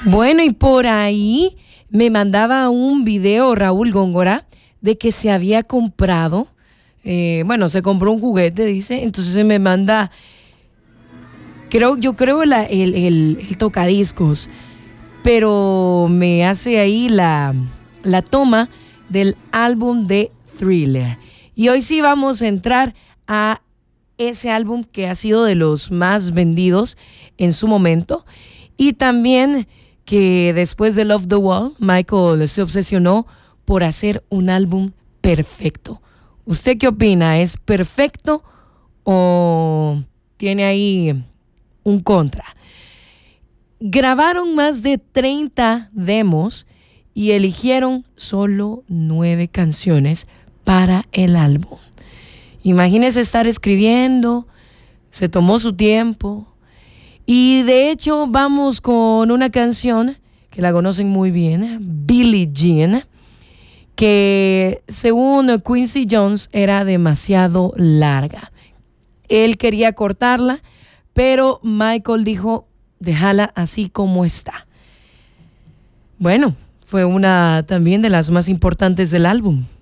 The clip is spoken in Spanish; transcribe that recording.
Bueno, y por ahí me mandaba un video Raúl Góngora de que se había comprado, se compró un juguete, dice, entonces me manda, yo creo el tocadiscos, pero me hace ahí la toma del álbum de Thriller. Y hoy sí vamos a entrar a ese álbum que ha sido de los más vendidos en su momento, y también que después de Love the Wall, Michael se obsesionó por hacer un álbum perfecto. ¿Usted qué opina? ¿Es perfecto o tiene ahí un contra? Grabaron más de 30 demos y eligieron solo 9 canciones para el álbum. Imagínese estar escribiendo, se tomó su tiempo. Y de hecho vamos con una canción que la conocen muy bien, Billie Jean, que según Quincy Jones era demasiado larga. Él quería cortarla, pero Michael dijo, déjala así como está. Bueno, fue una también de las más importantes del álbum.